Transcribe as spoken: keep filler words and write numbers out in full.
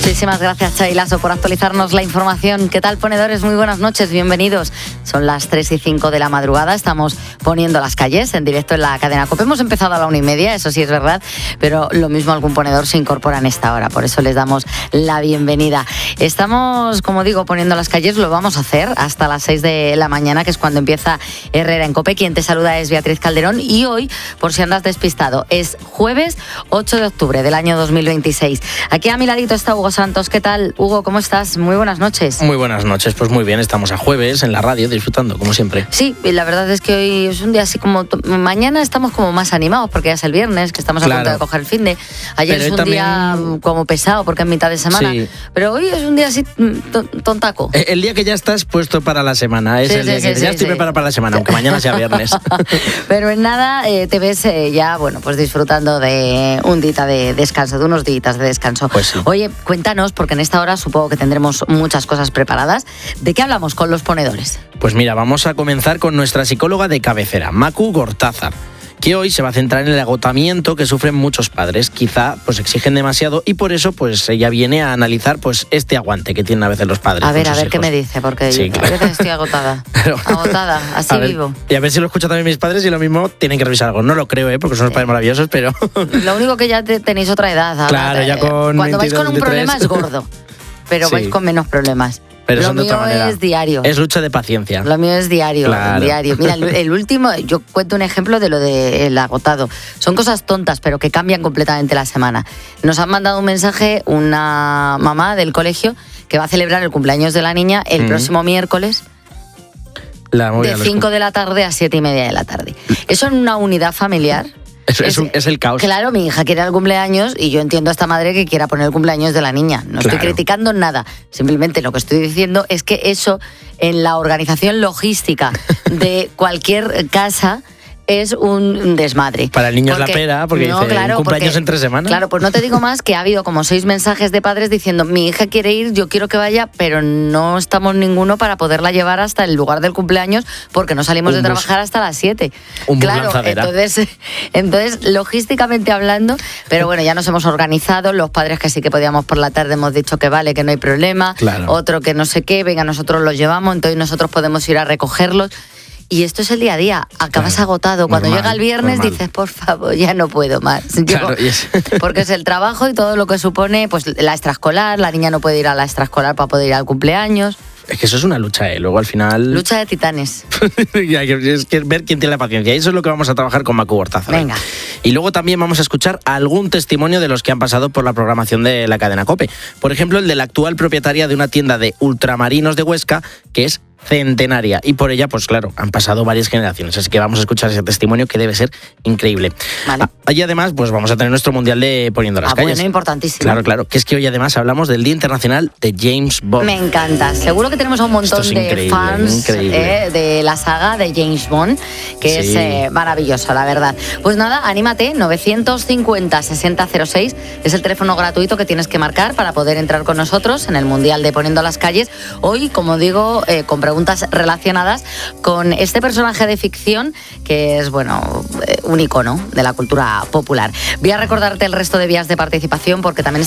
Muchísimas gracias, Chay Lasso, por actualizarnos la información. ¿Qué tal, ponedores? Muy buenas noches, bienvenidos. Son las tres y cinco de la madrugada, estamos poniendo las calles en directo en la cadena COPE. Hemos empezado a la una y media, eso sí es verdad, pero lo mismo algún ponedor se incorpora en esta hora, por eso les damos la bienvenida. Estamos, como digo, poniendo las calles, lo vamos a hacer hasta las seis de la mañana, que es cuando empieza Herrera en COPE. Quien te saluda es Beatriz Calderón y hoy, por si andas despistado, es jueves ocho de octubre del año dos mil veintiséis. Aquí a mi ladito está Hugo Santos. ¿Qué tal, Hugo? ¿Cómo estás? Muy buenas noches. Muy buenas noches, pues muy bien, estamos a jueves en la radio disfrutando, como siempre. Sí, y la verdad es que hoy es un día así como... Mañana estamos como más animados porque ya es el viernes, que estamos a Claro. punto de coger el finde. Ayer Pero es un también... día como pesado porque es mitad de semana, Sí. pero hoy es un día así ton- tontaco. El, el día que ya estás puesto para la semana, es Sí, el sí, día que sí, ya sí, estoy sí. preparado para la semana, aunque mañana sea viernes. Pero en nada eh, te ves eh, ya, bueno, pues disfrutando de un día de descanso, de unos días de descanso. Pues sí. Oye, cuéntanos, porque en esta hora supongo que tendremos muchas cosas preparadas. ¿De qué hablamos con los ponedores? Pues mira, vamos a comenzar con nuestra psicóloga de cabecera, Macu Gortázar, que hoy se va a centrar en el agotamiento que sufren muchos padres. Quizá pues exigen demasiado y por eso pues ella viene a analizar pues este aguante que tienen a veces los padres. A ver, con a sus ver qué hijos. me dice, porque Sí, yo claro. a veces estoy agotada. Pero- Agotada, así A ver, vivo. y a ver si lo escuchan también mis padres y lo mismo tienen que revisar algo. No lo creo, ¿eh? Porque son unos Sí. padres maravillosos, pero... Lo único que ya te- tenéis otra edad. ahora, Claro, ya eh, con Cuando vais con un veintidós, problema es veintitrés. gordo, pero Sí. vais con menos problemas. pero Lo son de mío otra manera. es diario. Es lucha de paciencia. Lo mío es diario, Claro. diario. Mira, el, el último, yo cuento un ejemplo de lo del agotado. Son cosas tontas, pero que cambian completamente la semana. Nos han mandado un mensaje una mamá del colegio que va a celebrar el cumpleaños de la niña el Mm. próximo miércoles La movida de los cinco de la tarde a siete y media de la tarde. Eso en una unidad familiar. Es, es, un- es el caos. Claro, mi hija quiere el cumpleaños y yo entiendo a esta madre que quiera poner el cumpleaños de la niña. No estoy Claro. criticando nada. Simplemente lo que estoy diciendo es que eso en la organización logística de cualquier casa es un desmadre. Para el niño es la pera, porque dice, "Un cumpleaños porque- en tres semanas". Claro, pues no te digo más que ha habido como seis mensajes de padres diciendo, mi hija quiere ir, yo quiero que vaya, pero no estamos ninguno para poderla llevar hasta el lugar del cumpleaños porque no salimos Un de bus. trabajar hasta las siete. Un bus Claro, lanzadera. entonces, entonces, logísticamente hablando, pero bueno, ya nos hemos organizado, los padres que sí que podíamos por la tarde hemos dicho que vale, que no hay problema, Claro. otro que no sé qué, venga, nosotros los llevamos, entonces nosotros podemos ir a recogerlos. Y esto es el día a día, acabas Claro, agotado. Cuando normal, llega el viernes normal. dices, por favor, ya no puedo más. Claro, Yo- y es- porque es el trabajo y todo lo que supone, pues la extraescolar, la niña no puede ir a la extraescolar para poder ir al cumpleaños. Es que eso es una lucha, ¿eh? Luego al final... Lucha de titanes. Ya, que- es que ver quién tiene la paciencia. Y eso es lo que vamos a trabajar con Macu Gortázar. Venga. Y luego también vamos a escuchar algún testimonio de los que han pasado por la programación de la cadena COPE. Por ejemplo, el de la actual propietaria de una tienda de ultramarinos de Huesca, que es centenaria. Y por ella, pues claro, han pasado varias generaciones. Así que vamos a escuchar ese testimonio que debe ser increíble. Vale. Ah, Y además, pues vamos a tener nuestro mundial de Poniendo las Ah, calles. bueno, importantísimo. Claro, claro. Que es que hoy además hablamos del Día Internacional de James Bond. Me encanta. Seguro que tenemos a un montón Esto es de increíble, fans increíble. eh, de la saga de James Bond, que Sí. es eh, maravilloso, la verdad. Pues nada, anímate, novecientos cincuenta sesenta cero seis es el teléfono gratuito que tienes que marcar para poder entrar con nosotros en el Mundial de Poniendo las Calles. Hoy, como digo, eh, con preguntas relacionadas con este personaje de ficción que es, bueno, eh, un icono de la cultura popular. Voy a recordarte el resto de vías de participación porque también